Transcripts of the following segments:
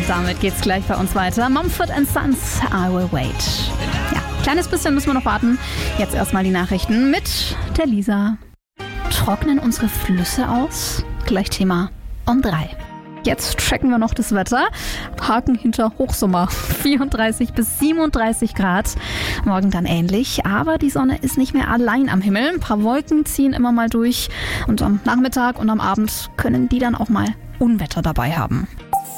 damit geht's gleich bei uns weiter. Mumford & Sons, I Will Wait. Ja, kleines bisschen müssen wir noch warten. Jetzt erstmal die Nachrichten mit der Lisa. Trocknen unsere Flüsse aus? Gleich Thema um 3. Jetzt checken wir noch das Wetter. Haken hinter Hochsommer. 34 bis 37 Grad. Morgen dann ähnlich. Aber die Sonne ist nicht mehr allein am Himmel. Ein paar Wolken ziehen immer mal durch. Und am Nachmittag und am Abend können die dann auch mal Unwetter dabei haben.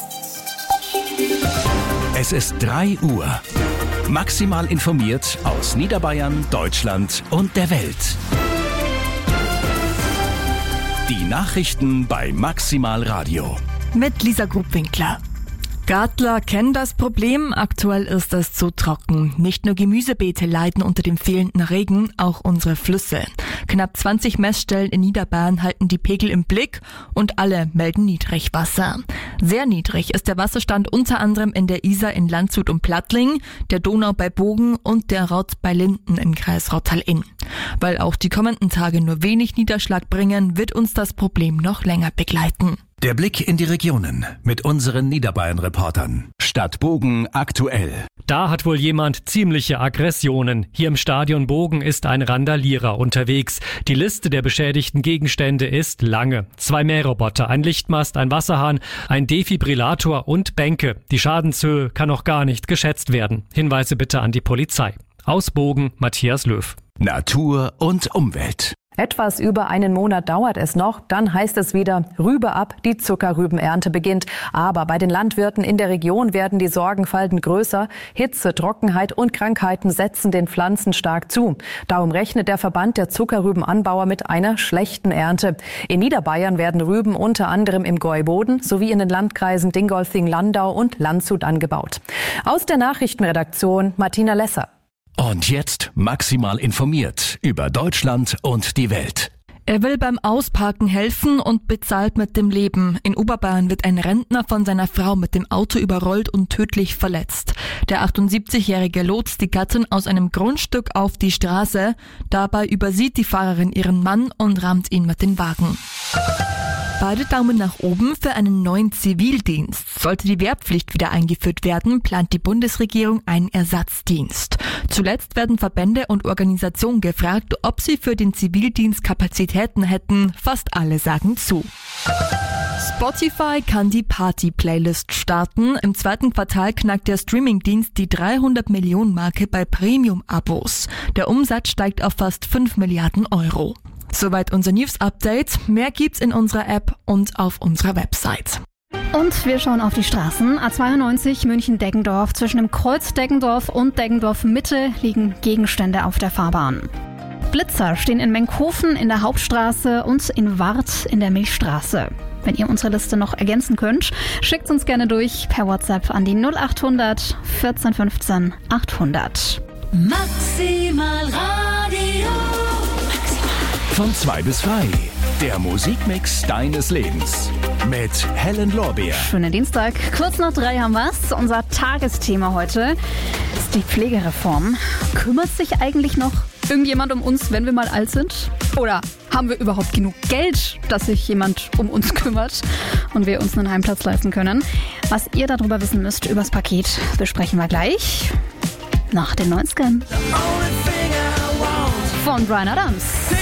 Es ist 3 Uhr. Maximal informiert aus Niederbayern, Deutschland und der Welt. Die Nachrichten bei Maximal Radio. Mit Lisa Grubwinkler. Gartler kennen das Problem, aktuell ist es zu trocken. Nicht nur Gemüsebeete leiden unter dem fehlenden Regen, auch unsere Flüsse. Knapp 20 Messstellen in Niederbayern halten die Pegel im Blick und alle melden Niedrigwasser. Sehr niedrig ist der Wasserstand unter anderem in der Isar in Landshut und Plattling, der Donau bei Bogen und der Rott bei Linden im Kreis Rottal-Inn. Weil auch die kommenden Tage nur wenig Niederschlag bringen, wird uns das Problem noch länger begleiten. Der Blick in die Regionen mit unseren Niederbayern-Reportern. Stadt Bogen aktuell. Da hat wohl jemand ziemliche Aggressionen. Hier im Stadion Bogen ist ein Randalierer unterwegs. Die Liste der beschädigten Gegenstände ist lange. 2 Mähroboter, ein Lichtmast, ein Wasserhahn, ein Defibrillator und Bänke. Die Schadenshöhe kann noch gar nicht geschätzt werden. Hinweise bitte an die Polizei. Aus Bogen, Matthias Löw. Natur und Umwelt. Etwas über einen Monat dauert es noch, dann heißt es wieder Rübe ab, die Zuckerrübenernte beginnt. Aber bei den Landwirten in der Region werden die Sorgenfalten größer. Hitze, Trockenheit und Krankheiten setzen den Pflanzen stark zu. Darum rechnet der Verband der Zuckerrübenanbauer mit einer schlechten Ernte. In Niederbayern werden Rüben unter anderem im Gäuboden sowie in den Landkreisen Dingolfing-Landau und Landshut angebaut. Aus der Nachrichtenredaktion Martina Lesser. Und jetzt maximal informiert über Deutschland und die Welt. Er will beim Ausparken helfen und bezahlt mit dem Leben. In Oberbayern wird ein Rentner von seiner Frau mit dem Auto überrollt und tödlich verletzt. Der 78-Jährige lotst die Gattin aus einem Grundstück auf die Straße. Dabei übersieht die Fahrerin ihren Mann und rammt ihn mit dem Wagen. Beide Daumen nach oben für einen neuen Zivildienst. Sollte die Wehrpflicht wieder eingeführt werden, plant die Bundesregierung einen Ersatzdienst. Zuletzt werden Verbände und Organisationen gefragt, ob sie für den Zivildienst Kapazitäten hätten. Fast alle sagen zu. Spotify kann die Party-Playlist starten. Im 2. Quartal knackt der Streamingdienst die 300-Millionen-Marke bei Premium-Abos. Der Umsatz steigt auf fast 5 Milliarden Euro. Soweit unser News-Update. Mehr gibt's in unserer App und auf unserer Website. Und wir schauen auf die Straßen. A92 München-Deggendorf. Zwischen dem Kreuz Deggendorf und Deggendorf Mitte liegen Gegenstände auf der Fahrbahn. Blitzer stehen in Menkhofen in der Hauptstraße und in Warth in der Milchstraße. Wenn ihr unsere Liste noch ergänzen könnt, schickt uns gerne durch per WhatsApp an die 0800 14 15 800. Maximal Radio. Von 2 bis 3. Der Musikmix deines Lebens. Mit Helen Lorbeer. Schönen Dienstag. Kurz nach 3 haben wir's. Unser Tagesthema heute ist die Pflegereform. Kümmert sich eigentlich noch irgendjemand um uns, wenn wir mal alt sind? Oder haben wir überhaupt genug Geld, dass sich jemand um uns kümmert und wir uns einen Heimplatz leisten können? Was ihr darüber wissen müsst, übers Paket, besprechen wir gleich nach den 90ern. Von Bryan Adams.